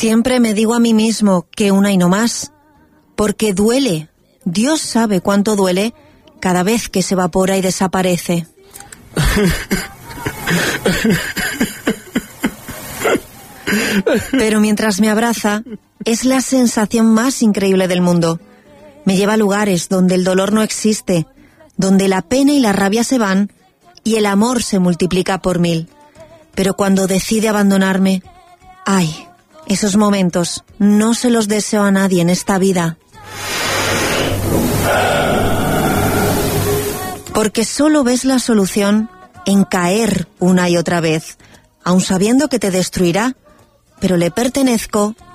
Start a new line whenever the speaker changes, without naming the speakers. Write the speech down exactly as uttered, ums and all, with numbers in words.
Siempre me digo a mí mismo que una y no más, porque duele. Dios sabe cuánto duele cada vez que se evapora y desaparece. Pero mientras me abraza, es la sensación más increíble del mundo. Me lleva a lugares donde el dolor no existe, donde la pena y la rabia se van y el amor se multiplica por mil. Pero cuando decide abandonarme, ¡ay! Esos momentos no se los deseo a nadie en esta vida. Porque solo ves la solución en caer una y otra vez, aun sabiendo que te destruirá, pero le pertenezco